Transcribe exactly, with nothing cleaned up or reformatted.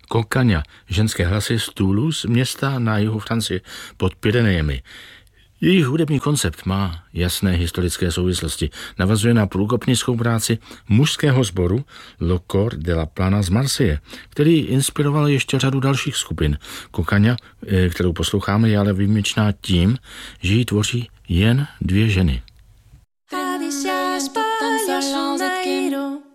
Cocagne, ženské hlasy z Toulouse, města na jihu Francie pod Pyrenejemi. Jejich hudební koncept má jasné historické souvislosti. Navazuje na průkopnickou práci mužského sboru Le Corps de la Plana z Marseille, který inspiroval ještě řadu dalších skupin. Cocagne, kterou posloucháme, je ale výjimečná tím, že ji tvoří jen dvě ženy.